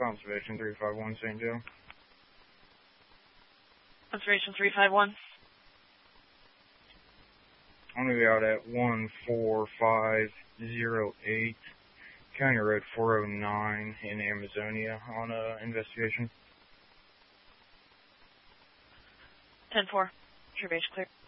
Conservation 351 St. Joe. Conservation 351. I'm going to be out at 14508 County Road 409 in Amazonia on investigation. 10-4. Observation clear.